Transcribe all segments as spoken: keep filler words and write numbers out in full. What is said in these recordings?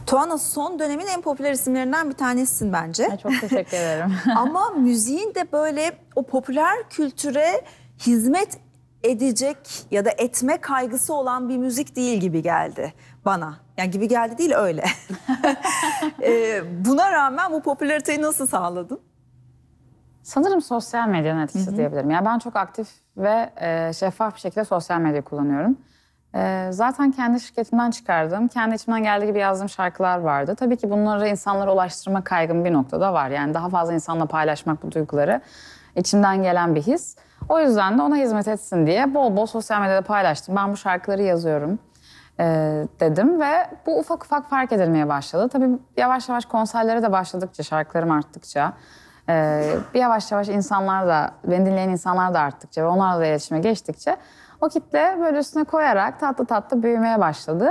Tuana, son dönemin en popüler isimlerinden bir tanesisin bence. Çok teşekkür ederim. Ama müziğin de böyle o popüler kültüre hizmet edecek ya da etme kaygısı olan bir müzik değil gibi geldi bana. Yani gibi geldi değil, öyle. ee, buna rağmen bu popülariteyi nasıl sağladın? Sanırım sosyal medyanın etkisi, hı hı, diyebilirim. Yani ben çok aktif ve e, şeffaf bir şekilde sosyal medya kullanıyorum. E, zaten kendi şirketimden çıkardığım, kendi içimden geldiği gibi yazdığım şarkılar vardı. Tabii ki bunları insanlara ulaştırma kaygım bir noktada var. Yani daha fazla insanla paylaşmak bu duyguları içimden gelen bir his. O yüzden de ona hizmet etsin diye bol bol sosyal medyada paylaştım. Ben bu şarkıları yazıyorum e, dedim ve bu ufak ufak fark edilmeye başladı. Tabii yavaş yavaş konserlere de başladıkça, şarkılarım arttıkça, Ee, bir yavaş yavaş insanlar da, beni dinleyen insanlar da arttıkça ve onlarla da iletişime geçtikçe o kitle böyle üstüne koyarak tatlı tatlı büyümeye başladı.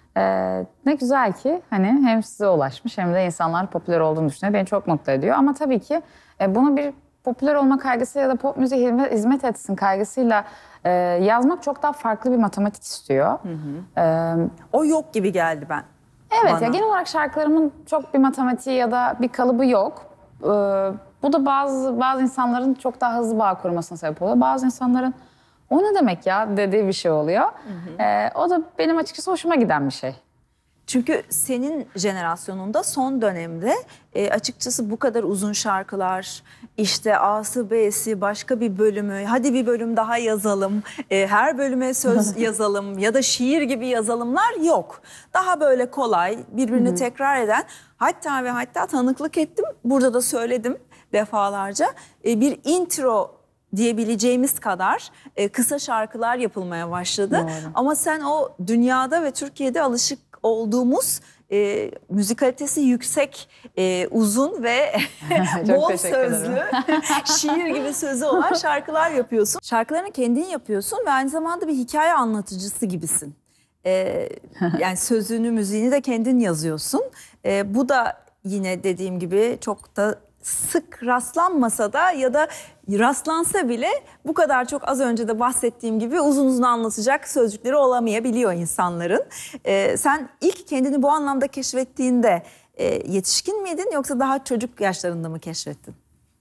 Ee, ne güzel ki hani hem size ulaşmış hem de insanlar popüler olduğunu düşünüyor. Beni çok mutlu ediyor ama tabii ki e, bunu bir popüler olma kaygısı ya da pop müziğe hizmet etsin kaygısıyla e, yazmak çok daha farklı bir matematik istiyor. Hı hı. Ee, o yok gibi geldi ben. Evet bana. Ya genel olarak şarkılarımın çok bir matematiği ya da bir kalıbı yok. Ee, bu da bazı bazı insanların çok daha hızlı bağ kurmasına sebep oluyor. Bazı insanların o ne demek ya dediği bir şey oluyor. Hı hı. Ee, o da benim açıkçası hoşuma giden bir şey. Çünkü senin jenerasyonunda son dönemde e, açıkçası bu kadar uzun şarkılar, işte A'sı B'si başka bir bölümü, hadi bir bölüm daha yazalım, e, her bölüme söz yazalım ya da şiir gibi yazalımlar yok. Daha böyle kolay, birbirini Hı-hı. tekrar eden, hatta ve hatta tanıklık ettim, burada da söyledim defalarca, e, bir intro diyebileceğimiz kadar e, kısa şarkılar yapılmaya başladı. Doğru. Ama sen o dünyada ve Türkiye'de alışık olduğumuz e, müzikalitesi yüksek, e, uzun ve bol sözlü, şiir gibi sözü olan şarkılar yapıyorsun. Şarkılarını kendin yapıyorsun ve aynı zamanda bir hikaye anlatıcısı gibisin. E, yani sözünü, müziğini de kendin yazıyorsun. E, bu da yine dediğim gibi çok da sık rastlanmasa da ya da rastlansa bile bu kadar çok, az önce de bahsettiğim gibi, uzun uzun anlatacak sözcükleri olamayabiliyor insanların. Ee, sen ilk kendini bu anlamda keşfettiğinde e, yetişkin miydin yoksa daha çocuk yaşlarında mı keşfettin?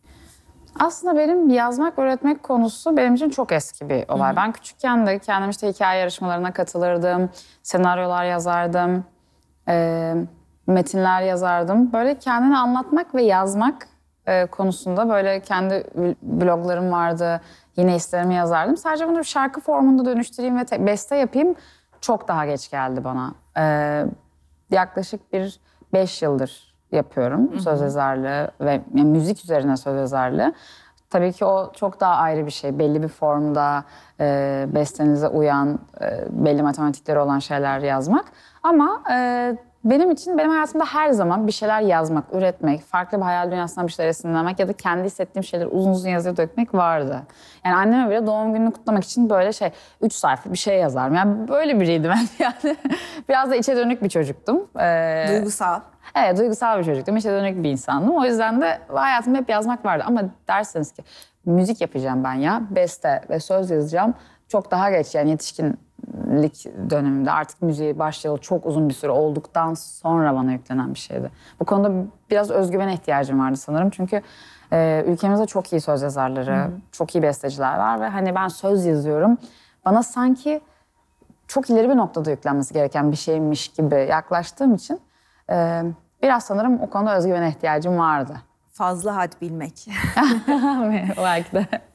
Aslında benim yazmak, öğretmek konusu benim için çok eski bir olay. Hı hı. Ben küçükken de kendim işte hikaye yarışmalarına katılırdım, senaryolar yazardım, e, metinler yazardım. Böyle kendini anlatmak ve yazmak e, konusunda böyle kendi bloglarım vardı. Yine hislerimi yazardım. Sadece bunu bir şarkı formunda dönüştüreyim ve te- beste yapayım çok daha geç geldi bana. E, yaklaşık bir beş yıldır yapıyorum, hı hı, söz yazarlığı ve yani müzik üzerine söz yazarlığı. Tabii ki o çok daha ayrı bir şey. Belli bir formda, e, bestenize uyan, e, belli matematikleri olan şeyler yazmak. Ama e, benim için, benim hayatımda her zaman bir şeyler yazmak, üretmek, farklı bir hayal dünyasından bir şeyler esinlenmek ya da kendi hissettiğim şeyleri uzun uzun yazıya dökmek vardı. Yani anneme bile doğum gününü kutlamak için böyle şey, üç sayfa bir şey yazarım. Yani böyle biriydim ben yani. Biraz da içe dönük bir çocuktum. Ee, Duygusal. Evet, duygusal bir çocuktum. İçe dönük bir insandım. O yüzden de hayatımda hep yazmak vardı. Ama derseniz ki müzik yapacağım ben ya, beste ve söz yazacağım, çok daha geç, yani yetişkinlik döneminde artık müziğe başlayalı çok uzun bir süre olduktan sonra bana yüklenen bir şeydi. Bu konuda biraz özgüvene ihtiyacım vardı sanırım. Çünkü e, ülkemizde çok iyi söz yazarları, Hı-hı. çok iyi besteciler var ve hani ben söz yazıyorum, bana sanki çok ileri bir noktada yüklenmesi gereken bir şeymiş gibi yaklaştığım için e, biraz sanırım o konuda özgüvene ihtiyacım vardı. Fazla had bilmek. Belki de.